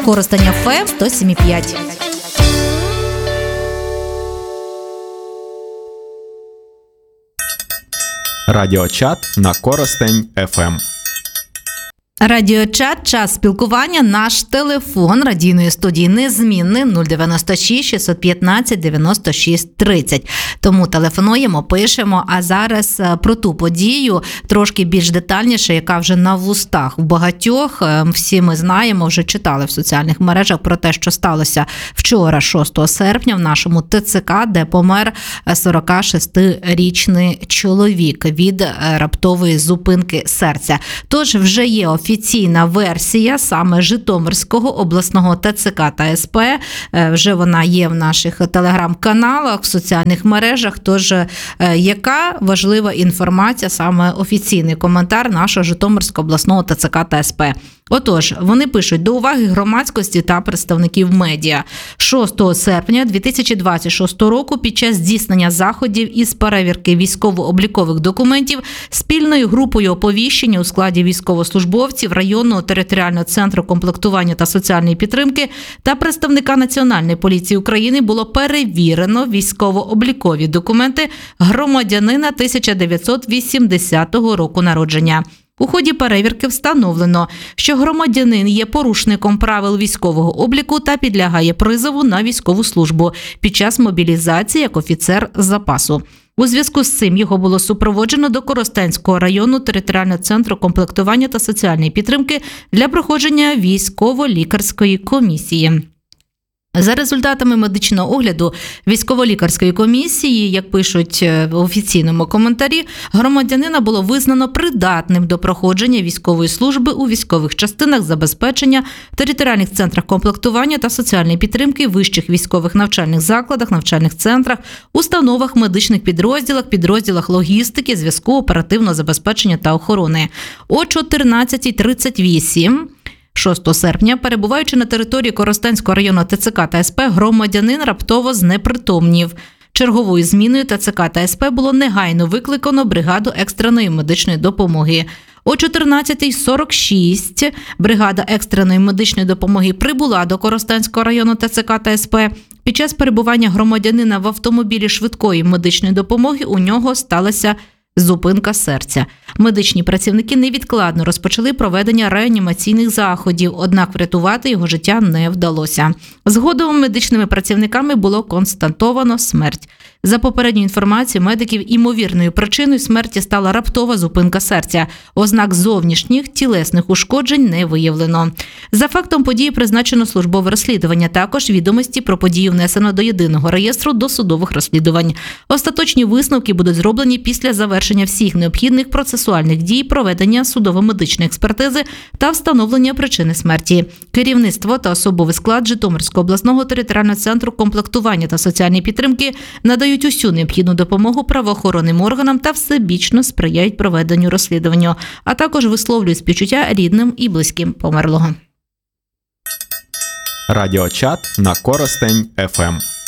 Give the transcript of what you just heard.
Коростень ФМ 107,5. Радіочат на Коростень ФМ. Радіочат, час спілкування, наш телефон радійної студії незмінний 096 615 96 30. Тому телефонуємо, пишемо, а зараз про ту подію трошки більш детальніше, яка вже на вустах в багатьох. Всі ми знаємо, вже читали в соціальних мережах про те, що сталося вчора, 6 серпня, в нашому ТЦК, де помер 46-річний чоловік від раптової зупинки серця. Тож вже є офіційна версія саме Житомирського обласного ТЦК та СП. Вже вона є в наших телеграм-каналах, в соціальних мережах. Тож, яка важлива інформація, саме офіційний коментар нашого Житомирського обласного ТЦК та СП. Отож, вони пишуть: до уваги громадськості та представників медіа. 6 серпня 2026 року під час здійснення заходів із перевірки військово-облікових документів спільною групою оповіщення у складі військовослужбовців районного територіального центру комплектування та соціальної підтримки та представника Національної поліції України було перевірено військово-облікові документи громадянина 1980 року народження. У ході перевірки встановлено, що громадянин є порушником правил військового обліку та підлягає призову на військову службу під час мобілізації як офіцер запасу. У зв'язку з цим його було супроводжено до Коростенського району територіального центру комплектування та соціальної підтримки для проходження військово-лікарської комісії. За результатами медичного огляду військово-лікарської комісії, як пишуть в офіційному коментарі, громадянина було визнано придатним до проходження військової служби у військових частинах забезпечення, територіальних центрах комплектування та соціальної підтримки, вищих військових навчальних закладах, навчальних центрах, установах, медичних підрозділах логістики, зв'язку, оперативного забезпечення та охорони. О 14:38 6 серпня, перебуваючи на території Коростенського району ТЦК та СП, громадянин раптово знепритомнів. Черговою зміною ТЦК та СП було негайно викликано бригаду екстреної медичної допомоги. О 14:46 бригада екстреної медичної допомоги прибула до Коростенського району ТЦК та СП. Під час перебування громадянина в автомобілі швидкої медичної допомоги у нього сталася зупинка серця. Медичні працівники невідкладно розпочали проведення реанімаційних заходів, однак врятувати його життя не вдалося. Згодом медичними працівниками було констатовано смерть. За попередньою інформацією медиків, імовірною причиною смерті стала раптова зупинка серця. Ознак зовнішніх тілесних ушкоджень не виявлено. За фактом події призначено службове розслідування. Також відомості про подію внесено до єдиного реєстру досудових розслідувань. Остаточні висновки будуть зроблені після завершення всіх необхідних процесуальних дій, проведення судово-медичної експертизи та встановлення причини смерті. Керівництво та особовий склад Житомирського обласного територіального центру комплектування та соціальної підтримки надають усю необхідну допомогу правоохоронним органам та всебічно сприяють проведенню розслідування, а також висловлюють співчуття рідним і близьким померлого. Радіочат на Коростень ФМ.